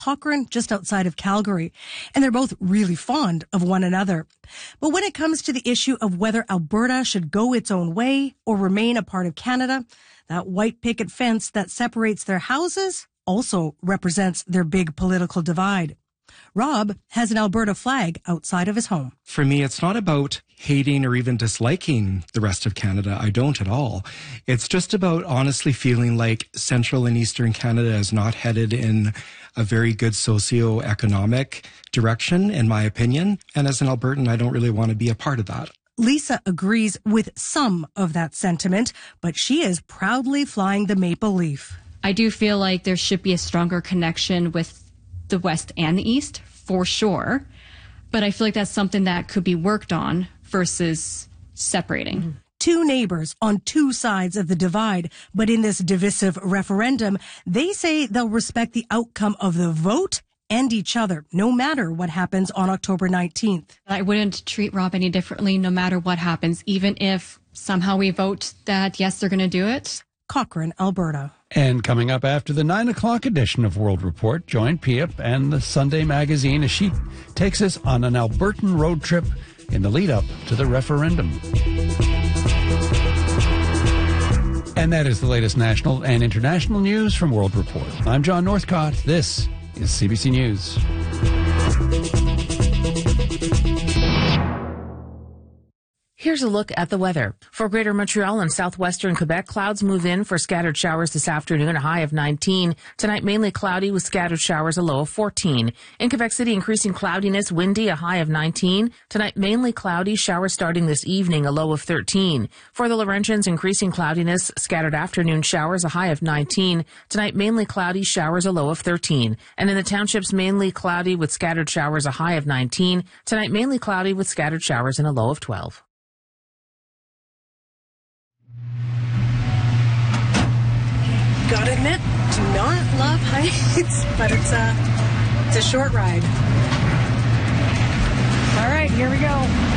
Cochrane, just outside of Calgary, and they're both really fond of one another. But when it comes to the issue of whether Alberta should go its own way or remain a part of Canada, that white picket fence that separates their houses also represents their big political divide. Rob has an Alberta flag outside of his home. For me, it's not about hating or even disliking the rest of Canada. I don't at all. It's just about honestly feeling like Central and Eastern Canada is not headed in a very good socio-economic direction, in my opinion. And as an Albertan, I don't really want to be a part of that. Lisa agrees with some of that sentiment, but she is proudly flying the Maple Leaf. I do feel like there should be a stronger connection with the West and the East, for sure. But I feel like that's something that could be worked on versus separating. Two neighbors on two sides of the divide, but in this divisive referendum, they say they'll respect the outcome of the vote and each other, no matter what happens on October 19th. I wouldn't treat Rob any differently no matter what happens, even if somehow we vote that, yes, they're going to do it. Cochrane, Alberta. And coming up after the 9 o'clock edition of World Report, join Piep and the Sunday Magazine as she takes us on an Albertan road trip in the lead up to the referendum. And that is the latest national and international news from World Report. I'm John Northcott. This is CBC News. Here's a look at the weather. For Greater Montreal and southwestern Quebec, clouds move in for scattered showers this afternoon, a high of 19. Tonight, mainly cloudy with scattered showers, a low of 14. In Quebec City, increasing cloudiness, windy, a high of 19. Tonight, mainly cloudy, showers starting this evening, a low of 13. For the Laurentians, increasing cloudiness, scattered afternoon showers, a high of 19. Tonight, mainly cloudy, showers, a low of 13. And in the townships, mainly cloudy with scattered showers, a high of 19. Tonight, mainly cloudy with scattered showers, and a low of 12. Gotta admit, do not love heights, but it's a short ride. All right, here we go.